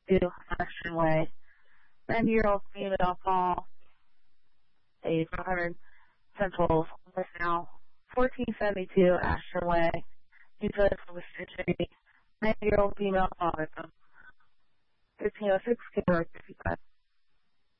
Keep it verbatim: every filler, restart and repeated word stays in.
seventy-two Ashton Way. ninety-year-old female call, age one hundred, Central now, fourteen seventy-two Ashton Way, New Jersey, City. ninety-year-old female call victim. fifteen oh six, K R fifty-five.